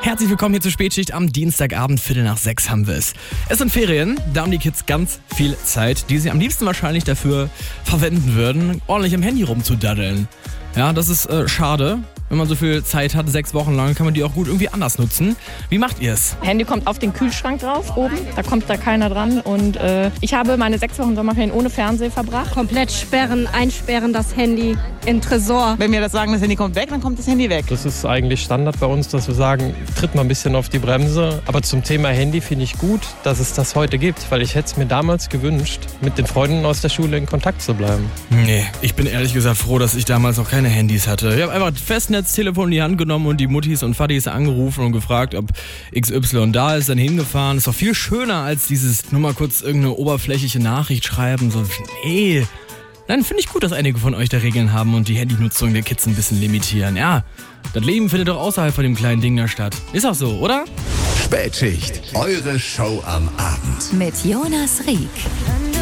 Herzlich willkommen hier zur Spätschicht am Dienstagabend, 5:45 haben wir es. Es sind Ferien, da haben die Kids ganz viel Zeit, die sie am liebsten wahrscheinlich dafür verwenden würden, ordentlich am Handy rumzudaddeln. Ja, das ist schade. Wenn man so viel Zeit hat, 6 Wochen lang, kann man die auch gut irgendwie anders nutzen. Wie macht ihr es? Handy kommt auf den Kühlschrank drauf, oben. Da kommt da keiner dran. Und ich habe meine 6 Wochen Sommerferien ohne Fernsehen verbracht. Komplett sperren, einsperren das Handy in Tresor. Wenn wir das sagen, das Handy kommt weg, dann kommt das Handy weg. Das ist eigentlich Standard bei uns, dass wir sagen, tritt mal ein bisschen auf die Bremse. Aber zum Thema Handy finde ich gut, dass es das heute gibt, weil ich hätte es mir damals gewünscht, mit den Freunden aus der Schule in Kontakt zu bleiben. Nee, ich bin ehrlich gesagt froh, dass ich damals noch keine Handys hatte. Ich habe einfach das Festnetztelefon in die Hand genommen und die Muttis und Fattis angerufen und gefragt, ob XY da ist, dann hingefahren. Ist doch viel schöner als dieses nur mal kurz irgendeine oberflächliche Nachricht schreiben. So, nee. Dann finde ich gut, dass einige von euch da Regeln haben und die Handynutzung der Kids ein bisschen limitieren. Ja, das Leben findet doch außerhalb von dem kleinen Ding da statt. Ist auch so, oder? Spätschicht, eure Show am Abend. Mit Jonas Rieck.